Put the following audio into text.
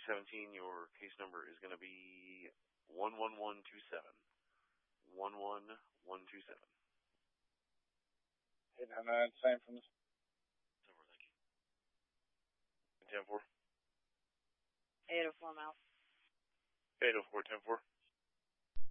17, your case number is going to be 11127. 11127. 899, same from this. 10-4, thank you. 10-4. 804 Mount. 804, 10-4.